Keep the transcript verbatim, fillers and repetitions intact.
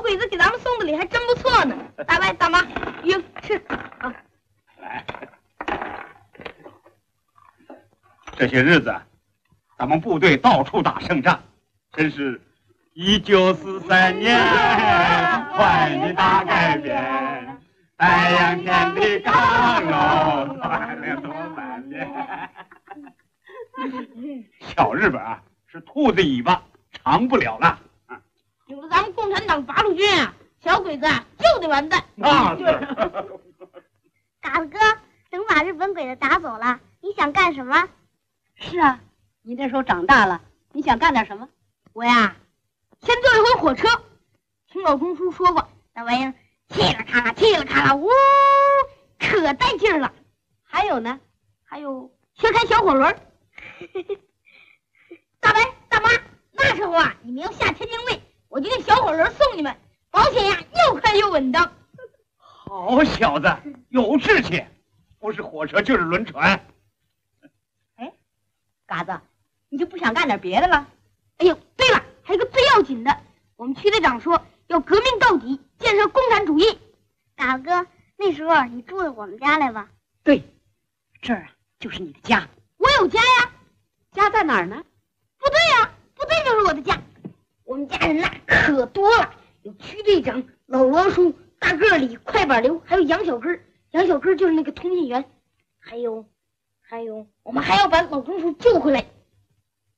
鬼子给咱们送的礼还真不错呢。大伯大妈，哟，吃啊！ 来，这些日子，咱们部队到处打胜仗，真是一九四三年换你大改变，太阳天地刚柔，锻炼多满面。小日本啊，是兔子尾巴，长不了了。 有了咱们共产党八路军啊，小鬼子啊就得完蛋。 那是。 嘎子哥，等把日本鬼子打走了，你想干什么？ 是啊，你这时候长大了，你想干点什么？ 我呀，先坐一回火车。听老中叔说过，那玩意儿气了咔啦，气了咔啦，呜，可带劲儿了。 还有呢？ 还有先开小火轮。大白大妈，那时候啊，你们要下天津卫，我就用小火轮送你们，保险呀又快又稳当。 好小子，有志气，不是火车就是轮船。 哎，嘎子，你就不想干点别的了？ 哎呦，对了，还有个最要紧的，我们区队长说要革命到底，建设共产主义。 嘎子哥，那时候你住在我们家来吧。 对，这儿啊就是你的家。 我有家呀。 家在哪儿呢？ 部队呀，部队就是我的家。我们家人呐可多了，有区队长、老王叔、大个李、快板刘，还有杨小根。杨小根就是那个通信员，还有，还有，我们还要把老中叔救回来。